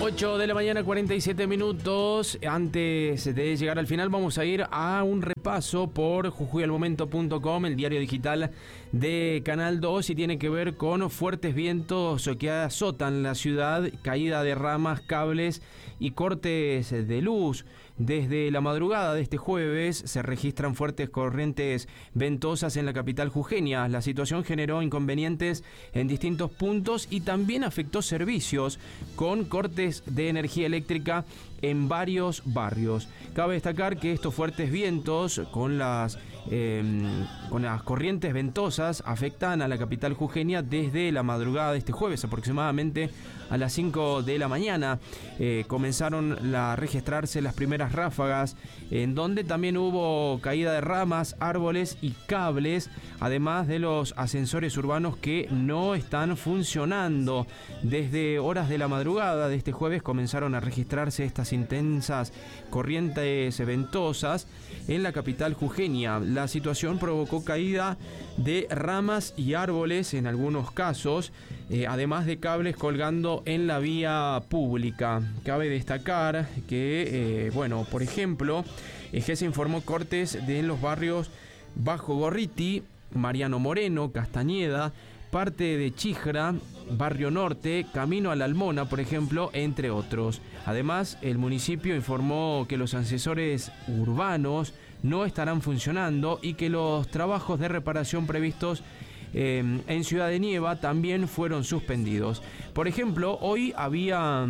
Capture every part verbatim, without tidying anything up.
ocho de la mañana, cuarenta y siete minutos. Antes de llegar al final vamos a ir a un repaso por jujuy al momento punto com, el diario digital de Canal dos, y tiene que ver con fuertes vientos que azotan la ciudad, caída de ramas, cables y cortes de luz. Desde la madrugada de este jueves se registran fuertes corrientes ventosas en la capital jujeña. La situación generó inconvenientes en distintos puntos y también afectó servicios con cortes de energía eléctrica en varios barrios. Cabe destacar que estos fuertes vientos con las, eh, con las corrientes ventosas afectan a la capital jujeña desde la madrugada de este jueves, aproximadamente a las cinco de la mañana. Eh, comenzaron a registrarse las primeras ráfagas, en donde también hubo caída de ramas, árboles y cables, además de los ascensores urbanos que no están funcionando. Desde horas de la madrugada de este jueves comenzaron a registrarse estas intensas corrientes ventosas en la capital jujeña. La situación provocó caída de ramas y árboles en algunos casos, eh, además de cables colgando en la vía pública. Cabe destacar que, eh, bueno, por ejemplo, E G E S informó cortes de los barrios Bajo Gorriti, Mariano Moreno, Castañeda, parte de Chijra, Barrio Norte, Camino a la Almona, por ejemplo, entre otros. Además, el municipio informó que los ascensores urbanos no estarán funcionando y que los trabajos de reparación previstos eh, en Ciudad de Nieva también fueron suspendidos. Por ejemplo, hoy había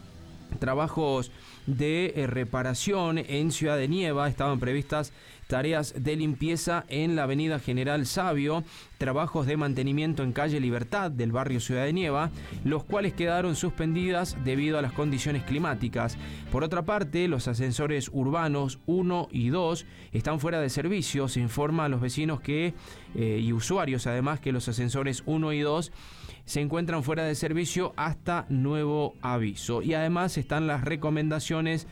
trabajos de eh, reparación en Ciudad de Nieva. Estaban previstas tareas de limpieza en la avenida General Sabio, trabajos de mantenimiento en calle Libertad del barrio Ciudad de Nieva, los cuales quedaron suspendidas debido a las condiciones climáticas. Por otra parte, los ascensores urbanos uno y dos están fuera de servicio. Se informa a los vecinos que eh, y usuarios además que los ascensores uno y dos se encuentran fuera de servicio hasta nuevo aviso. Y además están las recomendaciones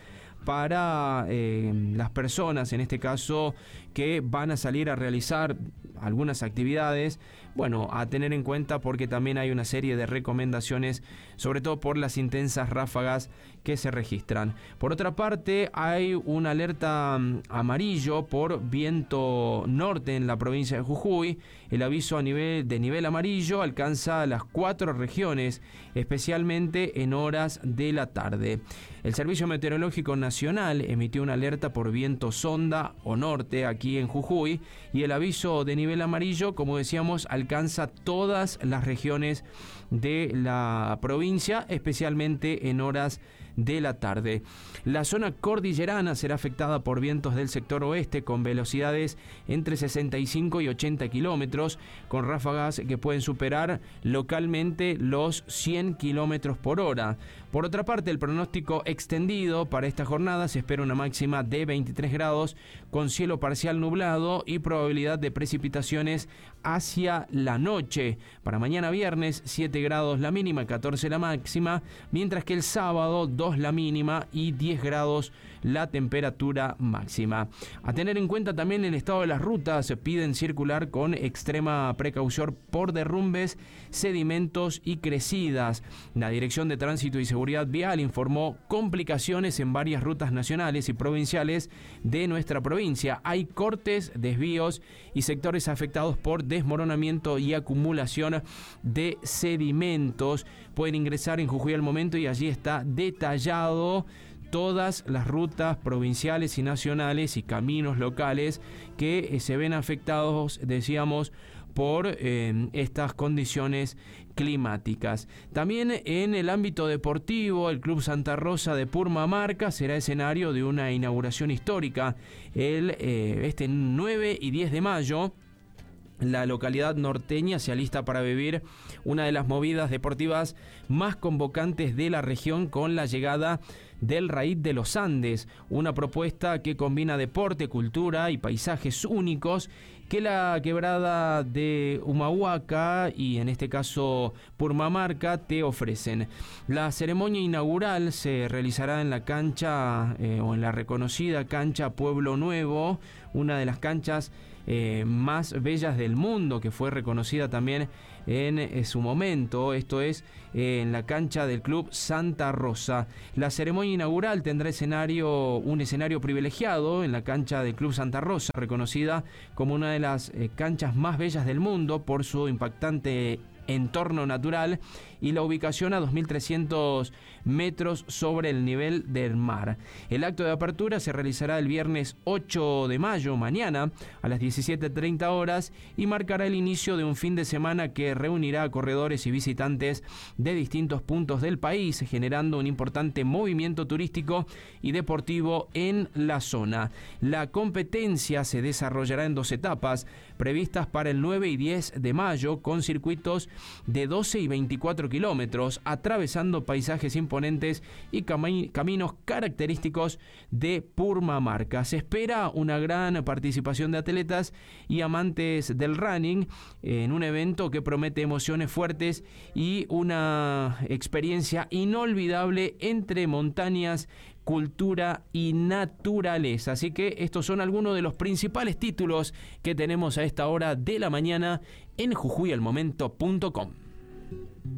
para eh, las personas, en este caso, que van a salir a realizar algunas actividades, bueno, a tener en cuenta, porque también hay una serie de recomendaciones, sobre todo por las intensas ráfagas que se registran. Por otra parte, hay una alerta amarillo por viento norte en la provincia de Jujuy. El aviso a nivel de nivel amarillo alcanza las cuatro regiones, especialmente en horas de la tarde. El Servicio Meteorológico Nacional emitió una alerta por viento sonda o norte aquí en Jujuy, y el aviso de nivel amarillo, como decíamos, alcanza todas las regiones de la provincia, especialmente en horas de la tarde. La zona cordillerana será afectada por vientos del sector oeste con velocidades entre sesenta y cinco y ochenta kilómetros, con ráfagas que pueden superar localmente los cien kilómetros por hora. Por otra parte, el pronóstico extendido para esta jornada se espera una máxima de veintitrés grados con cielo parcial nublado y probabilidad de precipitaciones hacia la noche. Para mañana viernes, siete grados la mínima, catorce la máxima, mientras que el sábado dos la mínima y diez grados la temperatura máxima. A tener en cuenta también el estado de las rutas. Se piden circular con extrema precaución por derrumbes, sedimentos y crecidas. La Dirección de Tránsito y Seguridad Vial informó complicaciones en varias rutas nacionales y provinciales de nuestra provincia. Hay cortes, desvíos y sectores afectados por desmoronamiento y acumulación de sedimentos. Pueden ingresar en Jujuy al momento y allí está detallado todas las rutas provinciales y nacionales y caminos locales que eh, se ven afectados, decíamos, por eh, estas condiciones climáticas. También en el ámbito deportivo, el Club Santa Rosa de Purmamarca será escenario de una inauguración histórica el eh, este nueve y diez de mayo. La localidad norteña se alista para vivir una de las movidas deportivas más convocantes de la región con la llegada del Raid de los Andes, una propuesta que combina deporte, cultura y paisajes únicos que la quebrada de Humahuaca y en este caso Purmamarca te ofrecen. La ceremonia inaugural se realizará en la cancha eh, o en la reconocida cancha Pueblo Nuevo, una de las canchas eh, más bellas del mundo, que fue reconocida también en eh, su momento. Esto es eh, en la cancha del Club Santa Rosa. La ceremonia inaugural tendrá escenario, un escenario privilegiado en la cancha del Club Santa Rosa, reconocida como una de las eh, canchas más bellas del mundo por su impactante entorno natural y la ubicación a dos mil trescientos metros sobre el nivel del mar. El acto de apertura se realizará el viernes ocho de mayo, mañana, a las diecisiete treinta horas, y marcará el inicio de un fin de semana que reunirá a corredores y visitantes de distintos puntos del país, generando un importante movimiento turístico y deportivo en la zona. La competencia se desarrollará en dos etapas, previstas para el nueve y diez de mayo, con circuitos de doce y veinticuatro kilómetros, atravesando paisajes imponentes y cami- caminos característicos de Purmamarca. Se espera una gran participación de atletas y amantes del running en un evento que promete emociones fuertes y una experiencia inolvidable entre montañas, cultura y naturaleza. Así que estos son algunos de los principales títulos que tenemos a esta hora de la mañana en jujuy al momento punto com.